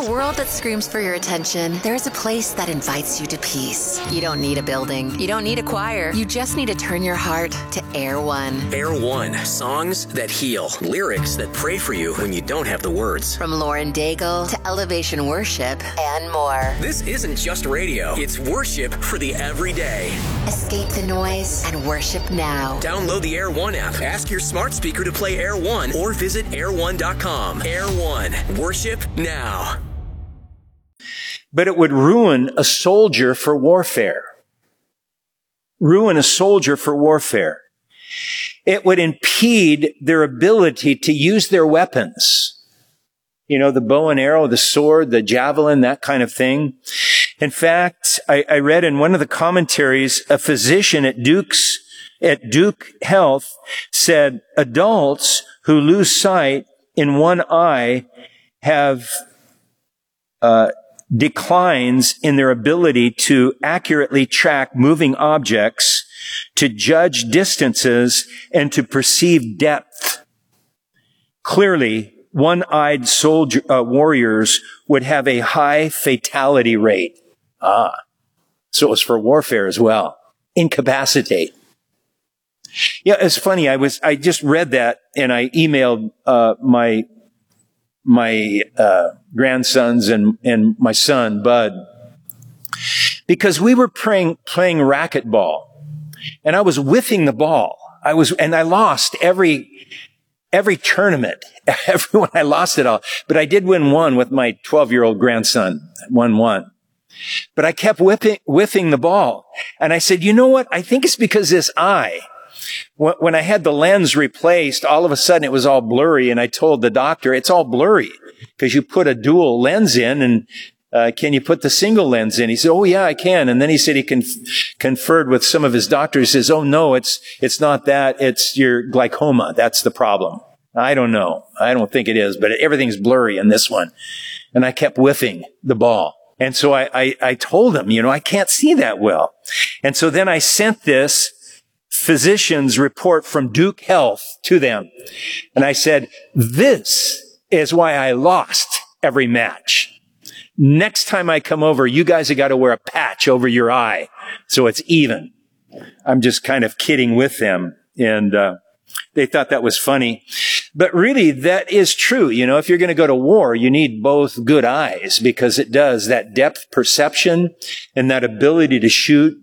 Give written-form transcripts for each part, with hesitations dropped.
a world that screams for your attention, there's a place that invites you to peace. You don't need a building. You don't need a choir. You just need to turn your heart to Air One. Air One. Songs that heal. Lyrics that pray for you when you don't have the words. From Lauren Daigle to Elevation Worship and more. This isn't just radio. It's worship for the everyday. Escape the noise and worship now. Download the Air One app. Ask your smart speaker to play Air One or visit air1.com. Air One. Worship now. But it would ruin a soldier for warfare. Ruin a soldier for warfare. It would impede their ability to use their weapons. You know, the bow and arrow, the sword, the javelin, that kind of thing. In fact, I read in one of the commentaries, a physician at Duke Health said adults who lose sight in one eye have declines in their ability to accurately track moving objects, to judge distances, and to perceive depth. Clearly, one-eyed warriors would have a high fatality rate. So it was for warfare as well. Incapacitate. Yeah, it's funny. I just read that and I emailed my grandsons and my son, Bud, because we were playing racquetball and I was whiffing the ball. And I lost every tournament. Everyone, I lost it all. But I did win one with my 12-year-old grandson. Won one. But I kept whiffing the ball. And I said, you know what? I think it's because this eye. When I had the lens replaced, all of a sudden it was all blurry. And I told the doctor, it's all blurry because you put a dual lens in and can you put the single lens in? He said, oh yeah, I can. And then he said he conferred with some of his doctors. He says, oh no, it's not that. It's your glaucoma. That's the problem. I don't know. I don't think it is, but everything's blurry in this one. And I kept whiffing the ball. And so I told him, you know, I can't see that well. And so then I sent this physician's report from Duke Health to them. And I said, this is why I lost every match. Next time I come over, you guys have got to wear a patch over your eye so it's even. I'm just kind of kidding with them. And they thought that was funny. But really, that is true. You know, if you're going to go to war, you need both good eyes because it does that depth perception and that ability to shoot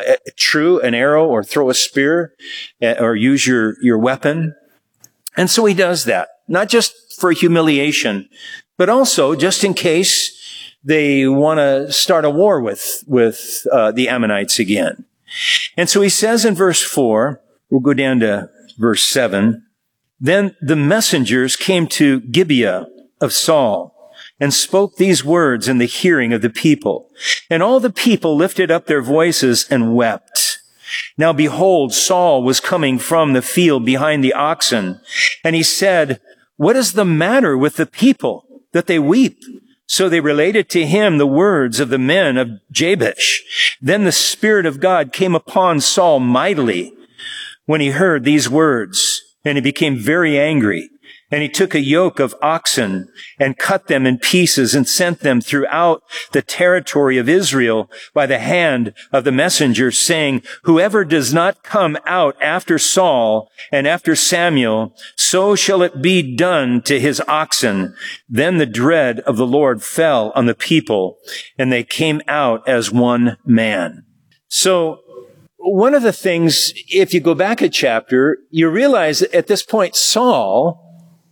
an arrow or throw a spear or use your weapon. And so he does that, not just for humiliation, but also just in case they want to start a war with the Ammonites again. And so he says in verse 4, we'll go down to verse 7, then the messengers came to Gibeah of Saul and spoke these words in the hearing of the people. And all the people lifted up their voices and wept. Now behold, Saul was coming from the field behind the oxen. And he said, what is the matter with the people that they weep? So they related to him the words of the men of Jabesh. Then the Spirit of God came upon Saul mightily when he heard these words, and he became very angry. And he took a yoke of oxen and cut them in pieces and sent them throughout the territory of Israel by the hand of the messengers, saying, whoever does not come out after Saul and after Samuel, so shall it be done to his oxen. Then the dread of the Lord fell on the people, and they came out as one man. So one of the things, if you go back a chapter, you realize that at this point, Saul,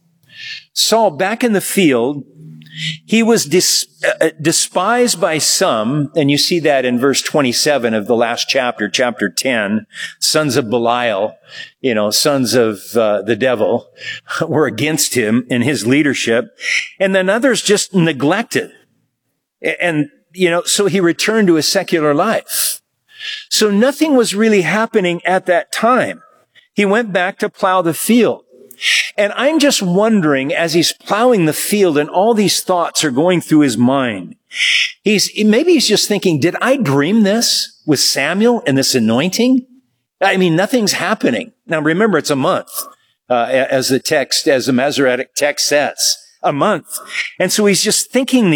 back in the field, he was despised by some, and you see that in verse 27 of the last chapter, chapter 10, sons of Belial, you know, sons of the devil, were against him in his leadership, and then others just neglected. And, you know, so he returned to his secular life. So nothing was really happening at that time. He went back to plow the field. And I'm just wondering, as he's plowing the field and all these thoughts are going through his mind, maybe he's just thinking, did I dream this with Samuel and this anointing? I mean, nothing's happening. Now remember, it's a month, as the Masoretic text says, a month. And so he's just thinking